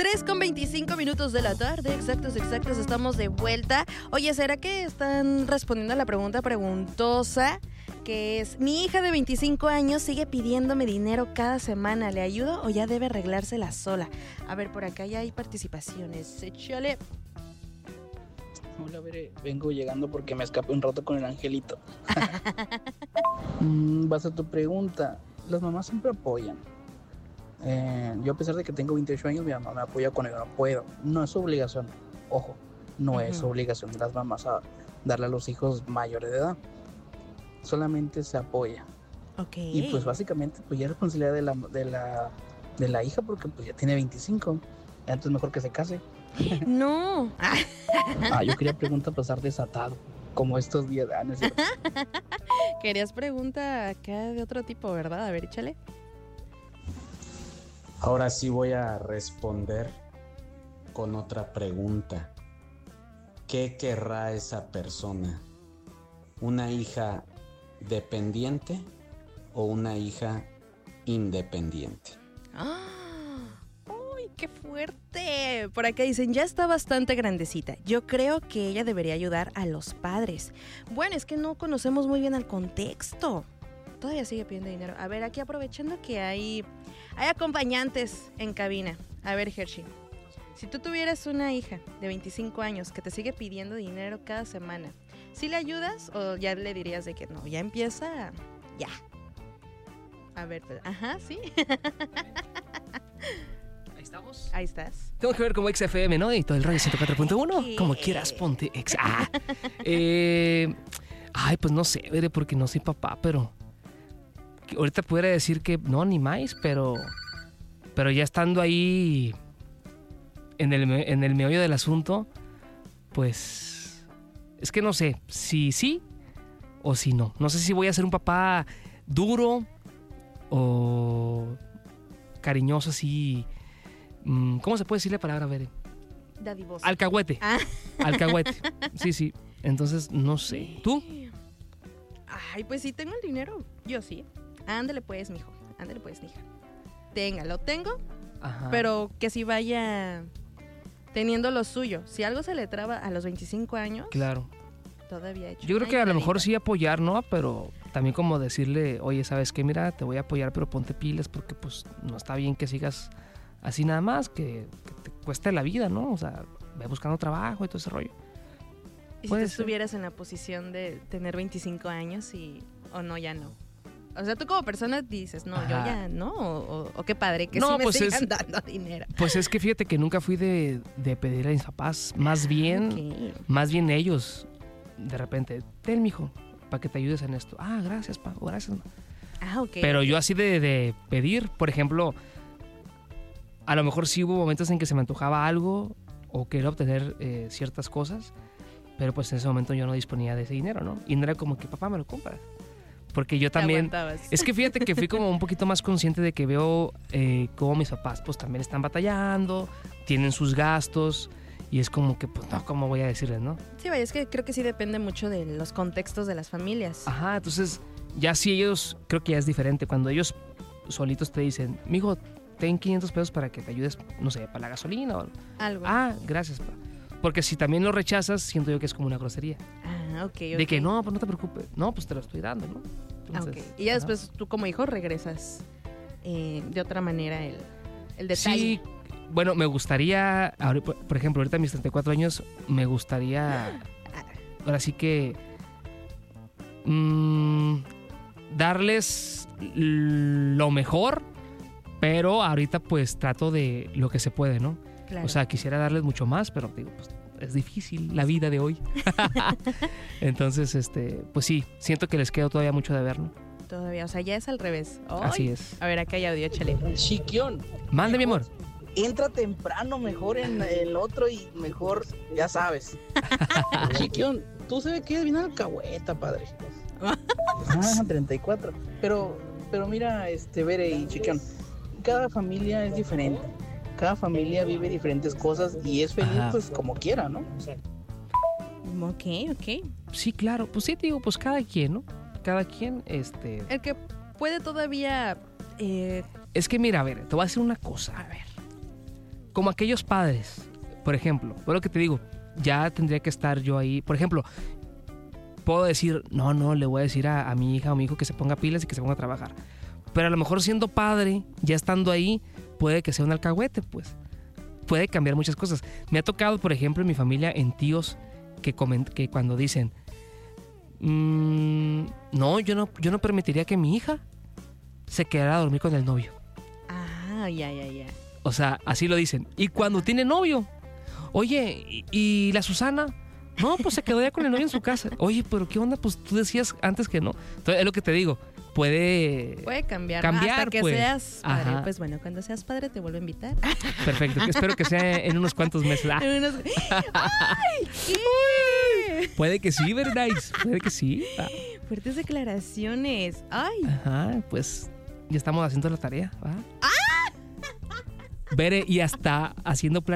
3:25 de la tarde, exactos, estamos de vuelta. Oye, ¿será que están respondiendo a la pregunta preguntosa? Que es, mi hija de 25 años sigue pidiéndome dinero cada semana, ¿le ayudo o ya debe arreglársela sola? A ver, por acá ya hay participaciones, échale. Hola, Bere, vengo llegando porque me escapé un rato con el angelito. Vas a tu pregunta, las mamás siempre apoyan. Yo a pesar de que tengo 28 años, mi mamá me apoya cuando yo no puedo. No es obligación, ojo, no es obligación de las mamás a darle a los hijos mayores de edad. Solamente se apoya. Okay. Y pues básicamente pues ya es responsabilidad de la hija porque pues ya tiene 25. Entonces mejor que se case. No. Yo quería pregunta pasar desatado, como estos 10 años. Querías pregunta acá de otro tipo, ¿verdad? A ver, échale. Ahora sí voy a responder con otra pregunta. ¿Qué querrá esa persona? ¿Una hija dependiente o una hija independiente? ¡Uy, qué fuerte! Por acá dicen, ya está bastante grandecita. Yo creo que ella debería ayudar a los padres. Bueno, es que no conocemos muy bien el contexto. Todavía sigue pidiendo dinero. A ver, aquí aprovechando que hay acompañantes en cabina. A ver, Hershey, si tú tuvieras una hija de 25 años que te sigue pidiendo dinero cada semana, ¿sí le ayudas o ya le dirías de que no, ya empieza, ya? A ver, sí. Ahí estamos. Ahí estás. Tengo que ver como XFM, ¿no? Y todo el radio 104.1. Como quieras, ponte X. Pues no sé, porque no soy papá, pero ahorita pudiera decir que no, ni más, pero ya estando ahí en el meollo del asunto, pues es que no sé si sí o si no. No sé si voy a ser un papá duro o cariñoso así. ¿Cómo se puede decir la palabra, Bere? Dadivoso. Alcahuete. Alcahuete. Sí. Entonces, no sé. ¿Tú? Pues sí tengo el dinero. Yo sí. Ándale pues, mijo. Ándale pues, mija. Lo tengo. Ajá. Pero que si vaya teniendo lo suyo. Si algo se le traba a los 25 años. Claro. Todavía hecho. Yo creo que a lo mejor sí apoyar, ¿no? Pero también como decirle, oye, ¿sabes qué? Mira, te voy a apoyar, pero ponte pilas porque pues no está bien que sigas así nada más, que te cueste la vida, ¿no? O sea, ve buscando trabajo y todo ese rollo. ¿Y si tú estuvieras en la posición de tener 25 años o no, ya no? O sea, tú como persona dices, no, yo ya no, o qué padre, que no, sí me sigan dando dinero. Pues es que fíjate que nunca fui de pedir a mis papás, más bien ellos, de repente, ten, mijo, para que te ayudes en esto. Gracias, pa, gracias. Ok. Pero yo así de pedir, por ejemplo, a lo mejor sí hubo momentos en que se me antojaba algo o quería obtener ciertas cosas, pero pues en ese momento yo no disponía de ese dinero, ¿no? Y no era como que, papá, me lo compras. Porque yo también... Es que fíjate que fui como un poquito más consciente de que veo cómo mis papás pues también están batallando, tienen sus gastos y es como que, pues no, ¿cómo voy a decirles, no? Sí, vaya, es que creo que sí depende mucho de los contextos de las familias. Entonces ya sí ellos, creo que ya es diferente. Cuando ellos solitos te dicen, mijo, ten 500 pesos para que te ayudes, no sé, para la gasolina o algo. Gracias, pa. Porque si también lo rechazas, siento yo que es como una grosería. Ok. De que no, pues no te preocupes. No, pues te lo estoy dando, ¿no? Entonces, Y ya después tú como hijo regresas de otra manera el detalle. Sí, bueno, me gustaría, por ejemplo, ahorita a mis 34 años, me gustaría, ahora sí que, darles lo mejor, pero ahorita pues trato de lo que se puede, ¿no? Claro. O sea, quisiera darles mucho más, pero digo, pues es difícil la vida de hoy. Entonces, pues sí, siento que les queda todavía mucho de ver, ¿no? Todavía, o sea, ya es al revés. ¡Ay! Así es. A ver, acá hay audio, échale. Chiquión. Mande, mi amor. Entra temprano mejor en el otro y mejor, ya sabes. Chiquión, tú sabes que es bien alcahueta, padre. 34. Pero mira, Bere y Chiquión, cada familia es diferente. Cada familia vive diferentes cosas y es feliz pues como quiera, ¿no? O sea. Ok. Sí, claro. Pues sí, te digo, pues cada quien, ¿no? Cada quien, El que puede todavía... Es que mira, a ver, te voy a decir una cosa. A ver. como aquellos padres, por ejemplo, por lo que te digo, ya tendría que estar yo ahí. Por ejemplo, puedo decir, no, le voy a decir a mi hija o mi hijo que se ponga pilas y que se ponga a trabajar. Pero a lo mejor siendo padre, ya estando ahí, puede que sea un alcahuete, pues. Puede cambiar muchas cosas. Me ha tocado, por ejemplo, en mi familia, en tíos que cuando dicen, no, yo no permitiría que mi hija se quedara a dormir con el novio. Ah, ya. O sea, así lo dicen. Y cuando tiene novio, oye, ¿y la Susana? No, pues se quedó ya con el novio en su casa. Oye, pero ¿qué onda? Pues tú decías antes que no. Entonces, es lo que te digo. Puede cambiar hasta que pues. seas padre. Ajá. Pues bueno, cuando seas padre te vuelvo a invitar. Perfecto. Espero que sea en unos cuantos meses. ¡Ay! ¿Qué? Puede que sí, ¿verdad? Puede que sí. Fuertes declaraciones. ¡Ay! Ajá, pues ya estamos haciendo la tarea. ¿Va? Bere, y hasta haciendo planes.